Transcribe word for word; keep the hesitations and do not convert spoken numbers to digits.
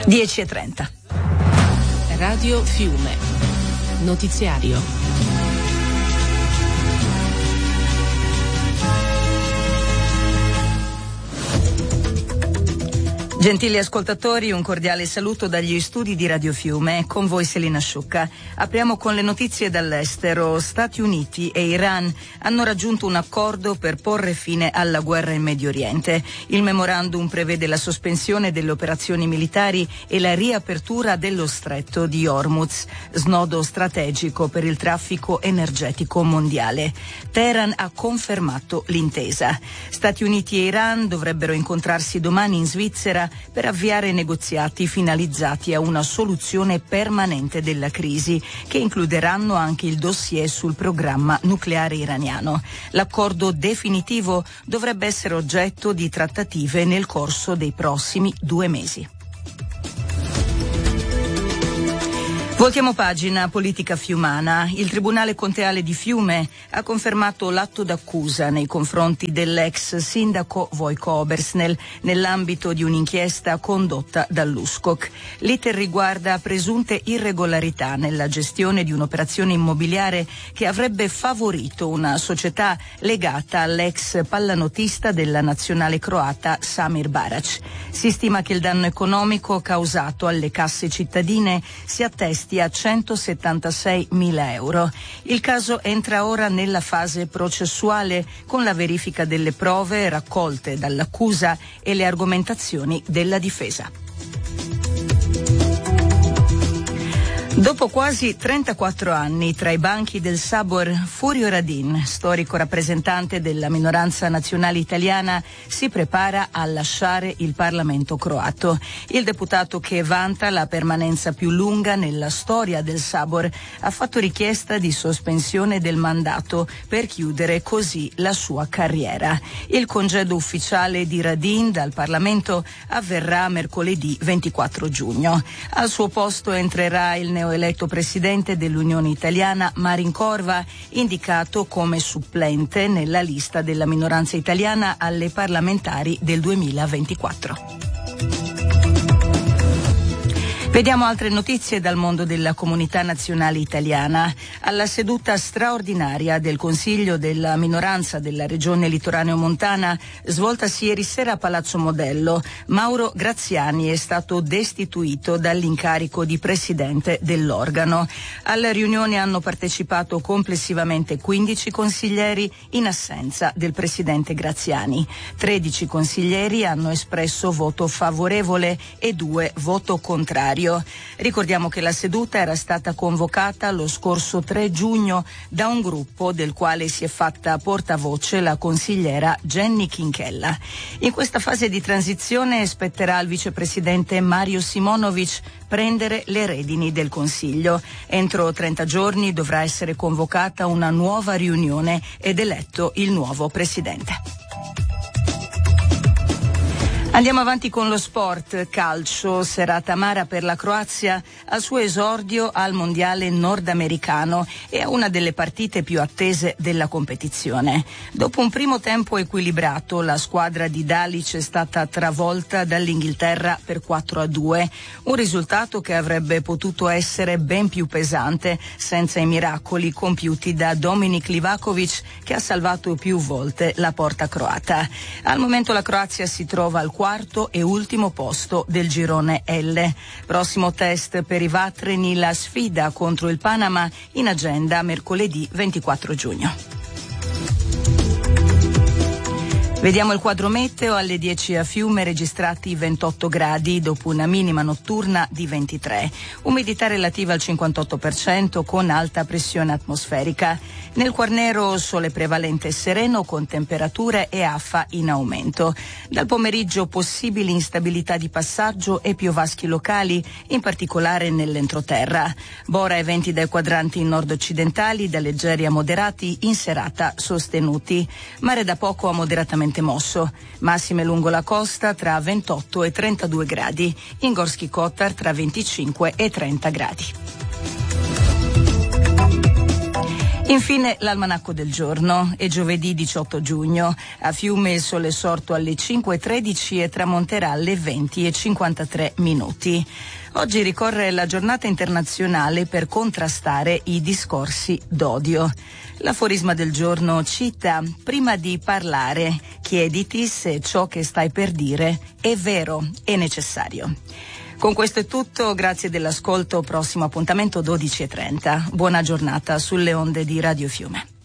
dieci e trenta. Radio Fiume. Notiziario. Gentili ascoltatori, un cordiale saluto dagli studi di Radio Fiume. Con voi Selina Sciucca. Apriamo con le notizie dall'estero. Stati Uniti e Iran hanno raggiunto un accordo per porre fine alla guerra in Medio Oriente. Il memorandum prevede la sospensione delle operazioni militari e la riapertura dello stretto di Hormuz, snodo strategico per il traffico energetico mondiale. Teheran ha confermato l'intesa. Stati Uniti e Iran dovrebbero incontrarsi domani in Svizzera per avviare negoziati finalizzati a una soluzione permanente della crisi, che includeranno anche il dossier sul programma nucleare iraniano. L'accordo definitivo dovrebbe essere oggetto di trattative nel corso dei prossimi due mesi. Voltiamo pagina, politica fiumana. Il Tribunale Conteale di Fiume ha confermato l'atto d'accusa nei confronti dell'ex sindaco Vojko Obersnel nell'ambito di un'inchiesta condotta dall'U S C O C. L'iter riguarda presunte irregolarità nella gestione di un'operazione immobiliare che avrebbe favorito una società legata all'ex pallanotista della nazionale croata Samir Barac. Si stima che il danno economico causato alle casse cittadine si attesti a centosettantasei mila euro. Il caso entra ora nella fase processuale con la verifica delle prove raccolte dall'accusa e le argomentazioni della difesa. Dopo quasi trentaquattro anni tra i banchi del Sabor, Furio Radin, storico rappresentante della minoranza nazionale italiana, si prepara a lasciare il Parlamento croato. Il deputato, che vanta la permanenza più lunga nella storia del Sabor, ha fatto richiesta di sospensione del mandato per chiudere così la sua carriera. Il congedo ufficiale di Radin dal Parlamento avverrà mercoledì ventiquattro giugno. Al suo posto entrerà il neo eletto presidente dell'Unione Italiana Marin Corva, indicato come supplente nella lista della minoranza italiana alle parlamentari del duemilaventiquattro. Vediamo altre notizie dal mondo della comunità nazionale italiana. Alla seduta straordinaria del Consiglio della minoranza della Regione Litoraneo Montana, svoltasi ieri sera a Palazzo Modello, Mauro Graziani è stato destituito dall'incarico di presidente dell'organo. Alla riunione hanno partecipato complessivamente quindici consiglieri in assenza del presidente Graziani. tredici consiglieri hanno espresso voto favorevole e due voto contrario. Ricordiamo che la seduta era stata convocata lo scorso tre giugno da un gruppo del quale si è fatta portavoce la consigliera Jenny Chinchella. In questa fase di transizione spetterà al vicepresidente Mario Simonovic prendere le redini del Consiglio. Entro trenta giorni dovrà essere convocata una nuova riunione ed eletto il nuovo presidente. Andiamo avanti con lo sport. Calcio, serata amara per la Croazia al suo esordio al mondiale nordamericano e a una delle partite più attese della competizione. Dopo un primo tempo equilibrato, la squadra di Dalic è stata travolta dall'Inghilterra per quattro a due, un risultato che avrebbe potuto essere ben più pesante senza i miracoli compiuti da Dominik Livakovic, che ha salvato più volte la porta croata. Al momento la Croazia si trova al quarto e ultimo posto del girone L. Prossimo test per i Vatreni, la sfida contro il Panama, in agenda mercoledì ventiquattro giugno. Vediamo il quadro meteo. Alle dieci a Fiume registrati ventotto gradi dopo una minima notturna di ventitré. Umidità relativa al cinquantotto per cento con alta pressione atmosferica. Nel Quarnero sole prevalente e sereno con temperature e affa in aumento. Dal pomeriggio possibili instabilità di passaggio e piovaschi locali, in particolare nell'entroterra. Bora e venti dai quadranti nord-occidentali, da leggeri a moderati, in serata sostenuti. Mare da poco a moderatamente mosso. Massime lungo la costa tra ventotto e trentadue gradi. In Gorski Kotar tra venticinque e trenta gradi. Infine l'almanacco del giorno. È giovedì diciotto giugno. A Fiume il sole è sorto alle cinque e tredici e tramonterà alle venti e cinquantatré minuti. Oggi ricorre la giornata internazionale per contrastare i discorsi d'odio. L'aforisma del giorno cita: prima di parlare, chiediti se ciò che stai per dire è vero e necessario. Con questo è tutto, grazie dell'ascolto, prossimo appuntamento dodici e trenta. Buona giornata sulle onde di Radio Fiume.